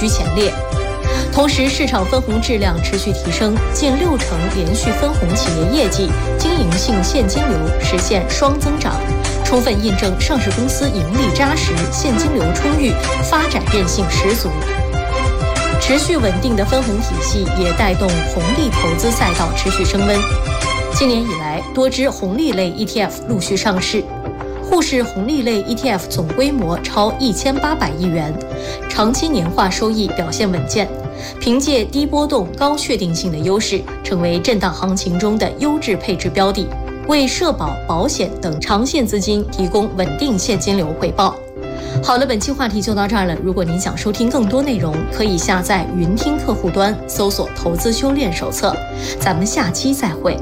居前列。同时，市场分红质量持续提升，近60%连续分红企业业绩、经营性现金流实现双增长，充分印证上市公司盈利扎实、现金流充裕、发展韧性十足。持续稳定的分红体系也带动红利投资赛道持续升温。今年以来，多支红利类 ETF 陆续上市。沪市红利类 ETF 总规模超1800亿元，长期年化收益表现稳健，凭借低波动、高确定性的优势，成为震荡行情中的优质配置标的，为社保、保险等长线资金提供稳定现金流回报。好了，本期话题就到这儿了。如果您想收听更多内容，可以下载云听客户端，搜索“投资修炼手册”。咱们下期再会。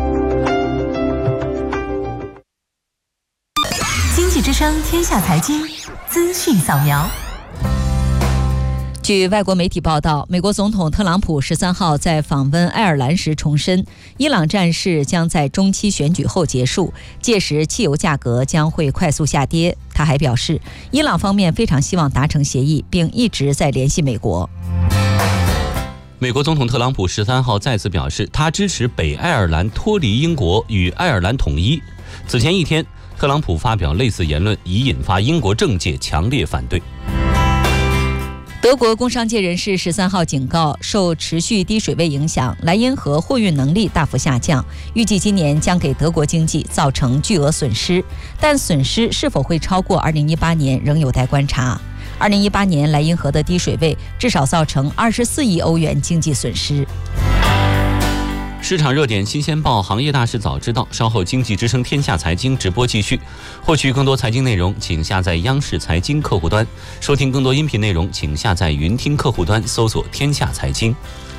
经济之声天下财经资讯扫描。 据外国媒体报道，美国总统特朗普13号在访问爱尔兰时重申，伊朗战事将在中期选举后结束，届时汽油价格将会快速下跌。他还表示，伊朗方面非常希望达成协议，并一直在联系美国。 美国总统特朗普13号再次表示，他支持北爱尔兰脱离英国与爱尔兰统一。此前一天，特朗普发表类似言论，已引发英国政界强烈反对。 德国工商界人士13号警告，受持续低水位影响，莱茵河货运能力大幅下降，预计今年将给德国经济造成巨额损失，但损失是否会超过2018年仍有待观察。2018年莱茵河的低水位至少造成24亿欧元经济损失。 市场热点新鲜报，行业大事早知道。稍后经济之声天下财经直播继续。获取更多财经内容，请下载央视财经客户端；收听更多音频内容，请下载云听客户端，搜索天下财经。